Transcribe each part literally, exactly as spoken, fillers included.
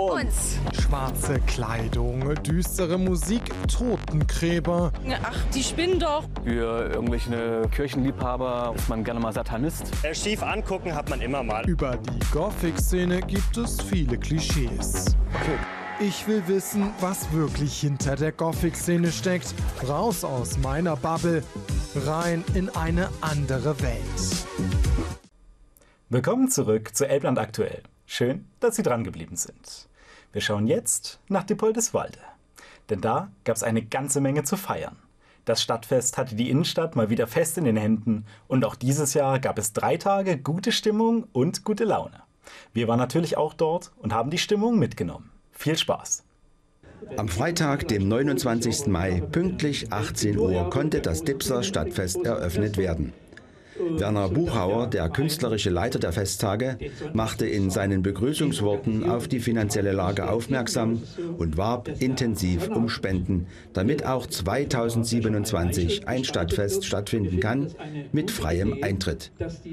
uns. Schwarze Kleidung, düstere Musik, Totengräber. Ach, die spinnen doch. Für irgendwelche Kirchenliebhaber ist man gerne mal Satanist. Äh, schief angucken hat man immer mal. Über die Gothic-Szene gibt es viele Klischees. Ich will wissen, was wirklich hinter der Gothic-Szene steckt. Raus aus meiner Bubble, rein in eine andere Welt. Willkommen zurück zu Elbland aktuell. Schön, dass Sie dran geblieben sind. Wir schauen jetzt nach Diepoldeswalde. Denn da gab es eine ganze Menge zu feiern. Das Stadtfest hatte die Innenstadt mal wieder fest in den Händen und auch dieses Jahr gab es drei Tage gute Stimmung und gute Laune. Wir waren natürlich auch dort und haben die Stimmung mitgenommen. Viel Spaß! Am Freitag, dem neunundzwanzigsten Mai, pünktlich achtzehn Uhr, konnte das Dipser Stadtfest eröffnet werden. Werner Buchauer, der künstlerische Leiter der Festtage, machte in seinen Begrüßungsworten auf die finanzielle Lage aufmerksam und warb intensiv um Spenden, damit auch zweitausendsiebenundzwanzig ein Stadtfest stattfinden kann mit freiem Eintritt.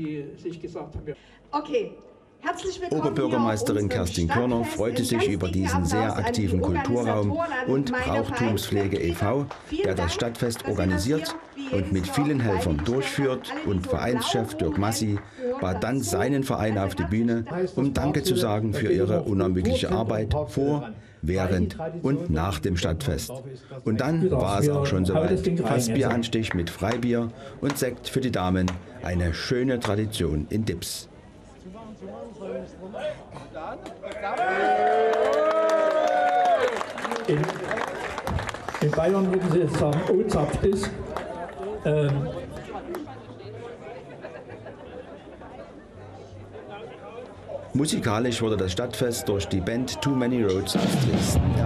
Okay. Oberbürgermeisterin Kerstin Körner freute sich über diesen sehr aktiven Kulturraum und Brauchtumspflege e V, der das Stadtfest organisiert und mit vielen Helfern durchführt, und Vereinschef Dirk Massi bat dann seinen Verein auf die Bühne, um Danke zu sagen für ihre unermüdliche Arbeit vor, während und nach dem Stadtfest. Und dann war es auch schon soweit. Fassbieranstich mit Freibier und Sekt für die Damen, eine schöne Tradition in Dips. In, in Bayern würden Sie jetzt sagen, O-Zapft ist. Ähm, Musikalisch wurde das Stadtfest durch die Band Too Many Roads aus Dresden